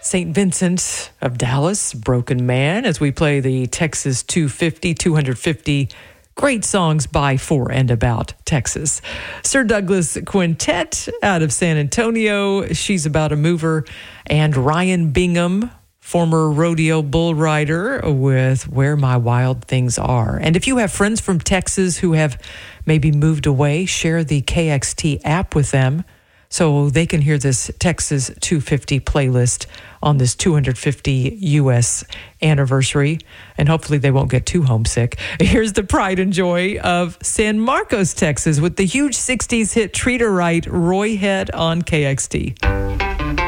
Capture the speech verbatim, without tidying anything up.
Saint Vincent of Dallas, Broken Man, as we play the Texas two fifty, two fifty great songs by, for, and about Texas. Sir Douglas Quintet out of San Antonio, She's About a Mover, and Ryan Bingham, former rodeo bull rider, with Where My Wild Things Are. And if you have friends from Texas who have maybe moved away, share the K X T app with them so they can hear this Texas two fifty playlist on this two hundred fifty U S anniversary, and hopefully they won't get too homesick. Here's the pride and joy of San Marcos, Texas, with the huge sixties hit Treat Her Right, Roy Head on K X T.